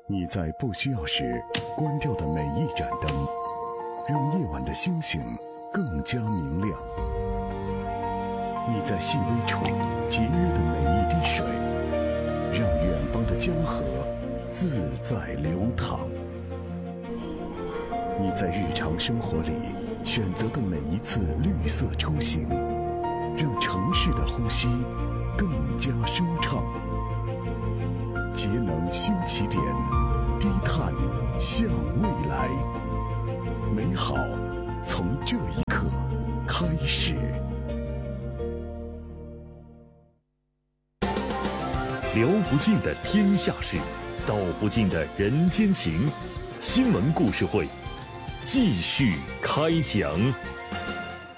你在不需要时关掉的每一盏灯，让夜晚的星星更加明亮。你在细微处节约的每一滴水，让远方的江河自在流淌。你在日常生活里选择的每一次绿色出行，让城市的呼吸更加舒畅。节能新起点，低碳向未来，美好从这一刻开始。 聊不尽的天下事，道不尽的人间情。新闻故事会继续开讲。